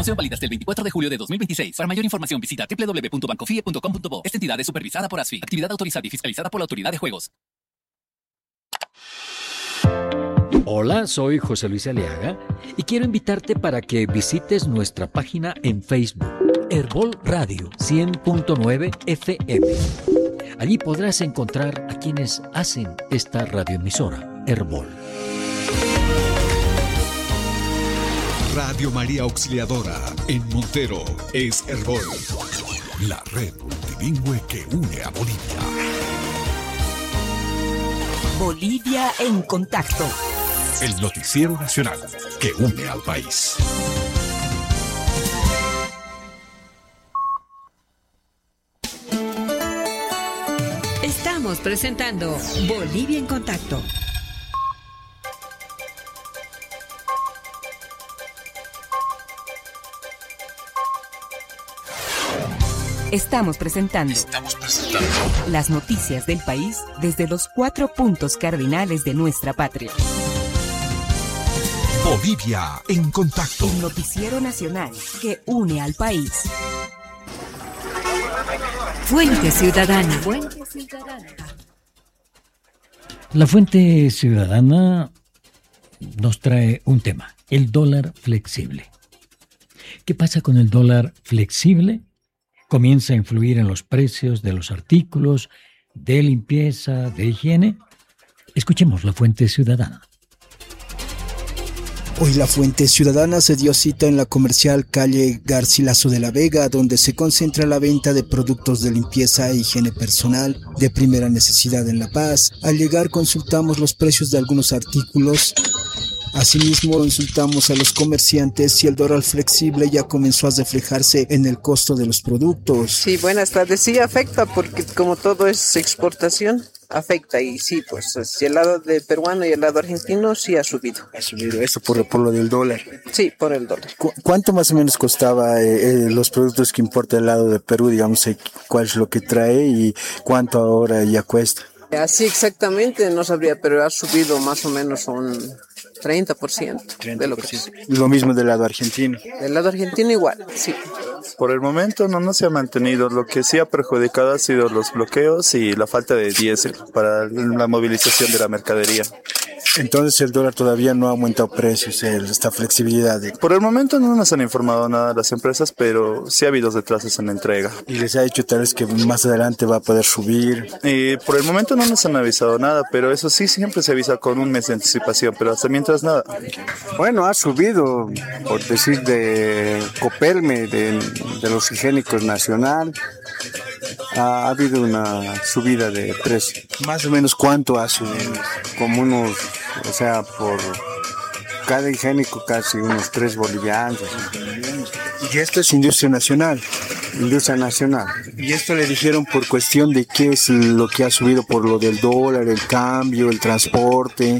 Promoción válida hasta el 24 de julio de 2026. Para mayor información visita www.bancofie.com.bo. Esta entidad es supervisada por ASFI. Actividad autorizada y fiscalizada por la Autoridad de Juegos. Hola, soy José Luis Aliaga y quiero invitarte para que visites nuestra página en Facebook, Herbol Radio 100.9 FM. Allí podrás encontrar a quienes hacen esta radioemisora, Herbol. Radio María Auxiliadora en Montero es Herbol, la red multilingüe que une a Bolivia. Bolivia en contacto. El noticiero nacional que une al país. Estamos presentando Bolivia en contacto. Estamos presentando las noticias del país desde los 4 puntos cardinales de nuestra patria. Bolivia en contacto. El noticiero nacional que une al país. Fuente Ciudadana. La Fuente Ciudadana nos trae un tema, el dólar flexible. ¿Qué pasa con el dólar flexible? ¿Comienza a influir en los precios de los artículos de limpieza, de higiene? Escuchemos La Fuente Ciudadana. Hoy La Fuente Ciudadana se dio cita en la comercial calle Garcilaso de la Vega, donde se concentra la venta de productos de limpieza e higiene personal de primera necesidad en La Paz. Al llegar consultamos los precios de algunos artículos. Asimismo, consultamos a los comerciantes si el dólar flexible ya comenzó a reflejarse en el costo de los productos. Sí, buenas tardes. Sí afecta porque como todo es exportación, afecta. Y sí, pues si el lado de peruano y el lado argentino sí ha subido. Ha subido eso por lo del dólar. Sí, por el dólar. ¿Cuánto más o menos costaba los productos que importa el lado de Perú? Digamos, ¿cuál es lo que trae y cuánto ahora ya cuesta? Así exactamente no sabría, pero ha subido más o menos un 30% de lo que es. Lo mismo del lado argentino. Del lado argentino igual, sí. Por el momento no se ha mantenido. Lo que sí ha perjudicado ha sido los bloqueos y la falta de diésel para la movilización de la mercadería. Entonces el dólar todavía no ha aumentado precios, esta flexibilidad. Por el momento no nos han informado nada las empresas, pero sí ha habido retrasos en la entrega. ¿Y les ha dicho tal vez que más adelante va a poder subir? Por el momento no nos han avisado nada, pero eso sí, siempre se avisa con un mes de anticipación, pero hasta mientras nada. Bueno, ha subido, por decir, de Copelme, de los higiénicos nacional. Ha habido una subida de precio. ¿Más o menos cuánto ha subido? Como unos, o sea, por cada higiénico casi unos 3 bolivianos. Y esto es industria nacional. Industria nacional. ¿Y esto le dijeron por cuestión de qué es lo que ha subido por lo del dólar, el cambio, el transporte?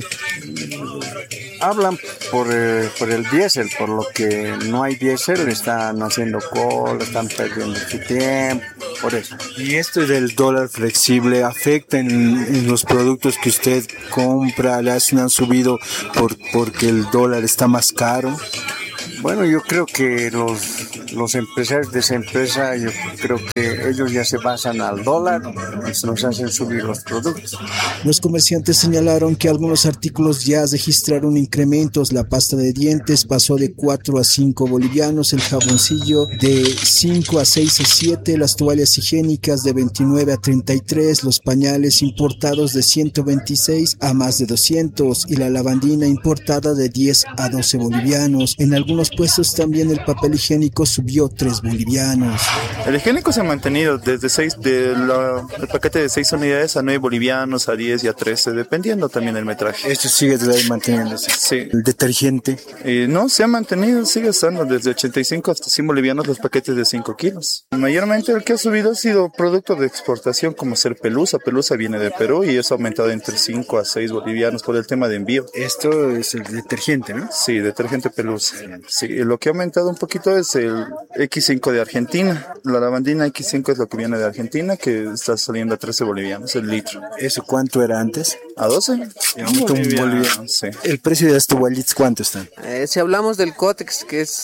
Hablan por el diésel, por lo que no hay diésel, están haciendo cola, están perdiendo su tiempo, por eso. ¿Y esto del dólar flexible afecta en los productos que usted compra? ¿Le han subido porque el dólar está más caro? Bueno, yo creo que los empresarios de esa empresa, yo creo que ellos ya se basan al dólar y nos hacen subir los productos. Los comerciantes señalaron que algunos artículos ya registraron incrementos. La pasta de dientes pasó de 4 a 5 bolivianos, el jaboncillo de 5 a 6 a 7, las toallas higiénicas de 29 a 33, los pañales importados de 126 a más de 200 y la lavandina importada de 10 a 12 bolivianos. En algunos puestos también el papel higiénico subió 3 bolivianos. El higiénico se ha mantenido desde el paquete de 6 unidades a 9 bolivianos, a 10 y a 13, dependiendo también del metraje. ¿Esto sigue manteniéndose? Sí. ¿El detergente? No, se ha mantenido, sigue estando desde 85 hasta 100 bolivianos los paquetes de 5 kilos. Mayormente el que ha subido ha sido producto de exportación como ser pelusa. Pelusa viene de Perú y eso ha aumentado entre 5 a 6 bolivianos por el tema de envío. Esto es el detergente, ¿no? Sí, detergente pelusa. Sí, lo que ha aumentado un poquito es el X5 de Argentina. La lavandina X5 es lo que viene de Argentina, que está saliendo a 13 bolivianos el litro. ¿Eso cuánto era antes? A 12. Un boliviano. Sí. ¿El precio de las toallitas cuánto están? Si hablamos del Cotex, que es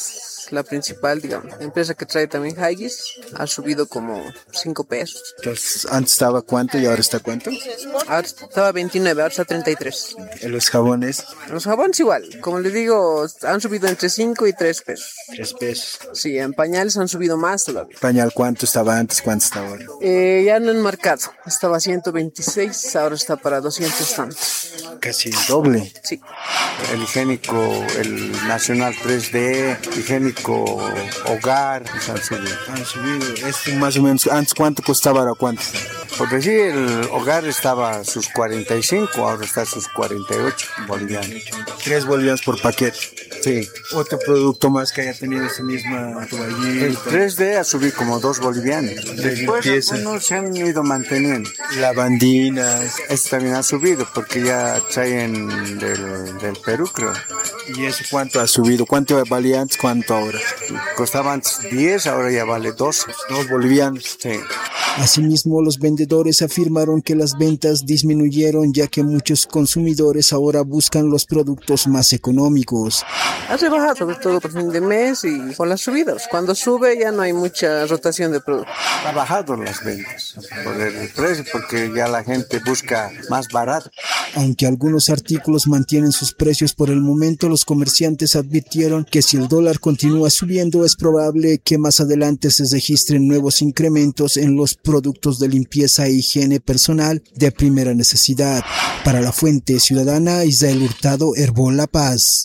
la principal, digamos. La empresa que trae también Haggis ha subido como 5 pesos. Entonces, antes estaba cuánto y ahora está cuánto. Ahora estaba 29, ahora está 33. En los jabones, Los jabones igual, como les digo, han subido entre 5 y 3 pesos. 3 pesos. Sí, en pañales han subido más todavía. Pañal, ¿cuánto estaba antes? ¿Cuánto está ahora? Ya no han marcado, estaba 126, ahora está para 200 tantos. Casi el doble. Sí. El higiénico, el Nacional 3D, higiénico Hogar, han subido. Han subido. Esto más o menos. Antes, ¿cuánto costaba? Ahora, ¿cuánto? Porque sí, el Hogar estaba a sus 45, ahora está a sus 48 bolivianos. 3 bolivianos por paquete. Sí. Otro producto más que haya tenido esa misma toallita. El 3D ha subido como 2 bolivianos. Después limpieza. algunos se han ido manteniendo. Lavandinas. Este también ha subido porque ya traen del Perú, creo. ¿Y eso cuánto ha subido? ¿Cuánto valía antes? ¿Cuánto ahora? Costaba antes 10, ahora ya vale 12. 2 bolivianos. Sí. Asimismo, los vendedores afirmaron que las ventas disminuyeron ya que muchos consumidores ahora buscan los productos más económicos. Ha rebajado sobre todo por fin de mes y por las subidas. Cuando sube ya no hay mucha rotación de productos. Ha bajado las ventas por el precio porque ya la gente busca más barato. Aunque algunos artículos mantienen sus precios por el momento, los comerciantes advirtieron que si el dólar continúa subiendo es probable que más adelante se registren nuevos incrementos en los productos de limpieza e higiene personal de primera necesidad. Para La Fuente Ciudadana, Israel Hurtado, Herbol La Paz.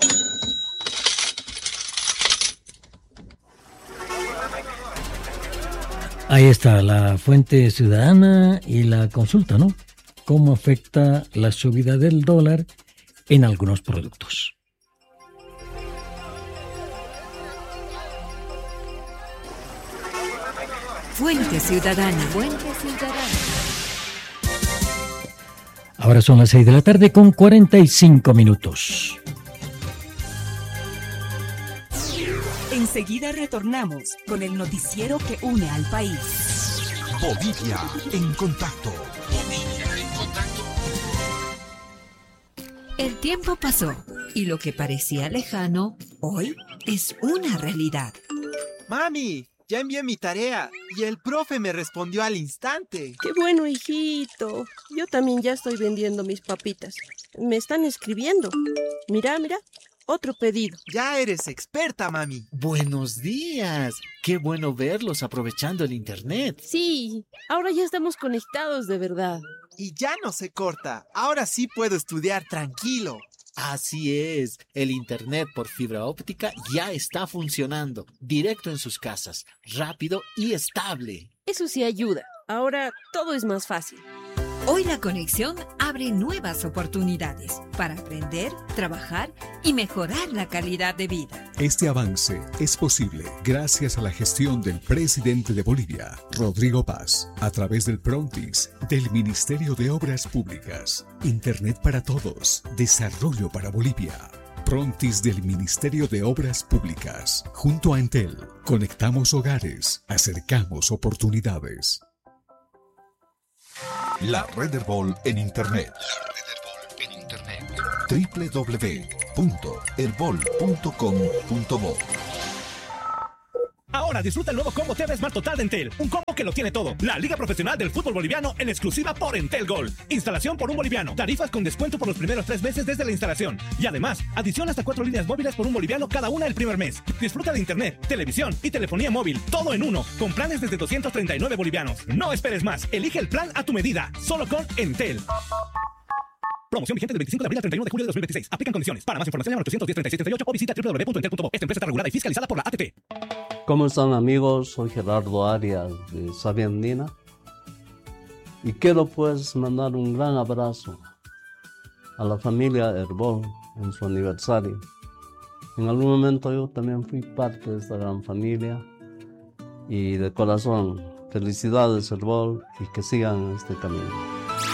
Ahí está La Fuente Ciudadana y la consulta, ¿no? ¿Cómo afecta la subida del dólar en algunos productos? Fuente Ciudadana. Ahora son las 6 de la tarde con 45 minutos. Enseguida retornamos con el noticiero que une al país. Bolivia en contacto. El tiempo pasó y lo que parecía lejano, hoy es una realidad. Mami, ya envié mi tarea y el profe me respondió al instante. Qué bueno, hijito. Yo también ya estoy vendiendo mis papitas. Me están escribiendo. Mira, otro pedido. Ya eres experta, mami. Buenos días. Qué bueno verlos aprovechando el internet. Sí, ahora ya estamos conectados de verdad. Y ya no se corta. Ahora sí puedo estudiar tranquilo. Así es, el internet por fibra óptica ya está funcionando, directo en sus casas, rápido y estable. Eso sí ayuda. Ahora todo es más fácil. Hoy la conexión abre nuevas oportunidades para aprender, trabajar y mejorar la calidad de vida. Este avance es posible gracias a la gestión del presidente de Bolivia, Rodrigo Paz, a través del Prontis del Ministerio de Obras Públicas. Internet para todos, desarrollo para Bolivia. Prontis del Ministerio de Obras Públicas. Junto a Entel, conectamos hogares, acercamos oportunidades. La Red Herbol en Internet. www.herbol.com.bo. Ahora disfruta el nuevo combo TV Smart Total de Entel. Un combo que lo tiene todo. La Liga Profesional del Fútbol Boliviano en exclusiva por Entel Gold. Instalación por $1. Tarifas con descuento por los primeros 3 meses desde la instalación. Y además, adición hasta 4 líneas móviles por $1 cada una el primer mes. Disfruta de internet, televisión y telefonía móvil. Todo en uno. Con planes desde 239 bolivianos. No esperes más. Elige el plan a tu medida. Solo con Entel. Promoción vigente del 25 de abril al 31 de julio de 2026. Aplican condiciones. Para más información llama al 810-3638 o visita www.entel.bo. Esta empresa está regulada y fiscalizada por la ATT. ¿Cómo están, amigos? Soy Gerardo Arias de Sabia Andina y quiero pues mandar un gran abrazo a la familia Herbol en su aniversario. En algún momento yo también fui parte de esta gran familia y de corazón, felicidades Herbol y que sigan este camino.